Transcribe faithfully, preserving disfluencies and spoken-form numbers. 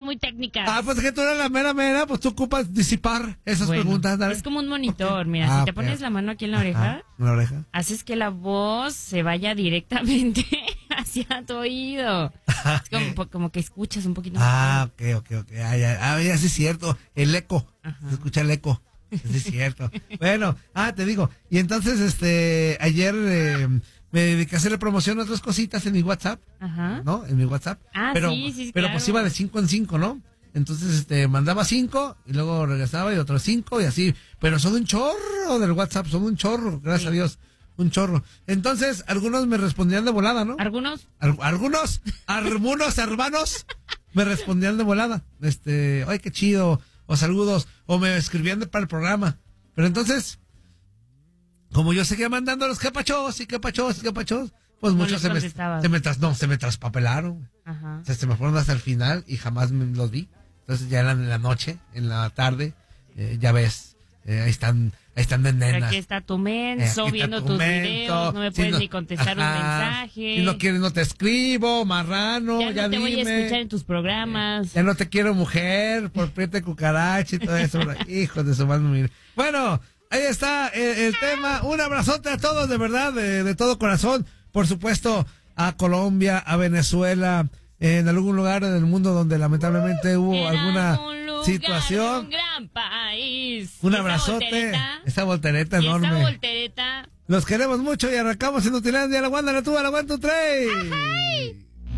muy técnicas. Ah, pues que tú eres la mera mera, pues tú ocupas disipar esas bueno, preguntas. Dale. Es como un monitor, Okay. mira, Ah, si te okay. pones la mano aquí en la oreja, Ajá, en la oreja, haces que la voz se vaya directamente hacia tu oído. Es como, como que escuchas un poquito más. Ah, ok, ok, ok. Ah, ya, ah, ya sí es cierto. El eco. Ajá. Se escucha el eco. Sí es cierto. Bueno, ah, te digo. Y entonces, este, ayer eh, me dediqué a hacerle promoción a otras cositas en mi WhatsApp. Ajá. ¿No? En mi WhatsApp. Ah, pero, sí, sí, Pero claro. pues iba de cinco en cinco, ¿no? Entonces, este, mandaba cinco y luego regresaba y otros cinco y así. Pero son un chorro del WhatsApp, son un chorro, gracias Sí. a Dios. Un chorro. Entonces, algunos me respondían de volada, ¿no? ¿Algunos? Al- algunos, algunos hermanos me respondían de volada. Este, ay, qué chido, o saludos, o me escribían de, para el programa. Pero entonces, como yo seguía mandando los capachos y capachos y capachos, pues No muchos les se me, contestabas. se me tras, no, se me traspapelaron. Ajá. O sea, se me fueron hasta el final y jamás me los vi. Entonces ya eran en la noche, en la tarde, eh, ya ves, eh, ahí están, ahí están de Pero nenas. aquí está tu menso, Eh, aquí está viendo tu tus mento. videos, no me Si puedes no- ni contestar un Ajá. mensaje. Si no quieres, no te escribo, marrano, ya ya, no te voy a dime. escuchar en tus programas. Ya no te quiero mujer, por prieta de cucaracha y todo eso. Hijos de su madre. Bueno, ahí está el, el tema. Un abrazote a todos, de verdad, de, de todo corazón. Por supuesto, a Colombia, a Venezuela, en algún lugar del mundo donde lamentablemente hubo En alguna algún lugar situación. de un gran país. Un Esa abrazote. voltereta, Esa voltereta y esa enorme. voltereta. Los queremos mucho y arrancamos en Utilandia. La Wanda, la tuba, la One, two, three.